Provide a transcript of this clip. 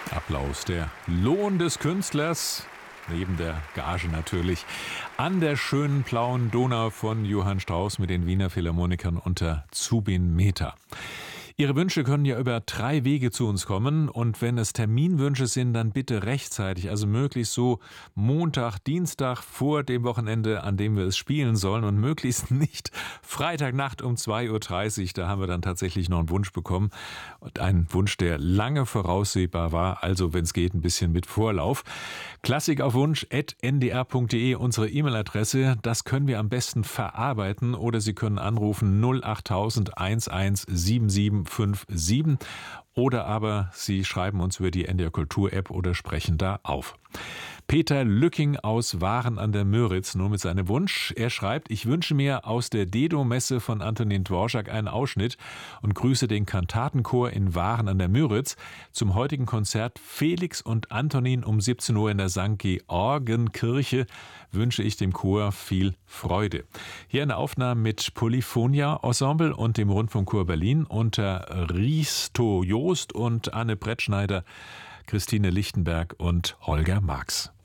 Applaus, der Lohn des Künstlers, neben der Gage natürlich, an der schönen blauen Donau von Johann Strauss mit den Wiener Philharmonikern unter Zubin Mehta. Ihre Wünsche können ja über 3 Wege zu uns kommen und wenn es Terminwünsche sind, dann bitte rechtzeitig, also möglichst so Montag, Dienstag vor dem Wochenende, an dem wir es spielen sollen und möglichst nicht Freitagnacht um 2:30 Uhr, da haben wir dann tatsächlich noch einen Wunsch bekommen und einen Wunsch, der lange voraussehbar war, also wenn es geht, ein bisschen mit Vorlauf. Klassik auf Wunsch @ndr.de, unsere E-Mail-Adresse, das können wir am besten verarbeiten oder Sie können anrufen 08000 117757 oder aber Sie schreiben uns über die NDR Kultur App oder sprechen da auf. Peter Lücking aus Waren an der Müritz, nur mit seinem Wunsch. Er schreibt, ich wünsche mir aus der Dedo-Messe von Antonin Dvorak einen Ausschnitt und grüße den Kantatenchor in Waren an der Müritz. Zum heutigen Konzert Felix und Antonin um 17 Uhr in der St. Georgenkirche wünsche ich dem Chor viel Freude. Hier eine Aufnahme mit Polyphonia Ensemble und dem Rundfunkchor Berlin unter Risto Joost und Anne Brettschneider, Christine Lichtenberg und Holger Marx.